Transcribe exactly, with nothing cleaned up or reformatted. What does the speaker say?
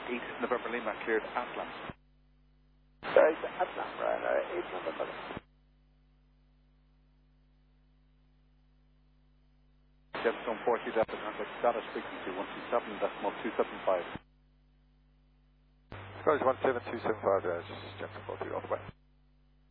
eight November Lima, cleared Atlan. Sorry, it's Atlan, right? Uh, eight November. Jetstone forty Delta, contact status frequency one two seven decimal two seven five. Skies one seven two seven five, uh, just Jetstone forty, off the way.